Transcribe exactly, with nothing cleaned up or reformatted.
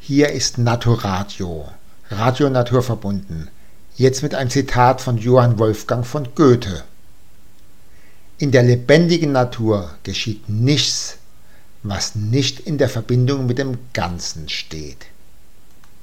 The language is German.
Hier ist Naturadio, Radio naturverbunden, jetzt mit einem Zitat von Johann Wolfgang von Goethe. In der lebendigen Natur geschieht nichts, was nicht in der Verbindung mit dem Ganzen steht.